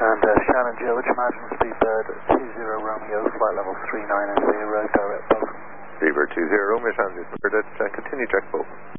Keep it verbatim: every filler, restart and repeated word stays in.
And uh, Shannon George, management Speedbird two zero Romeo, flight level three nine zero, direct Bolton. Speedbird two zero Romeo, Shannon George, uh, continue check Bolton.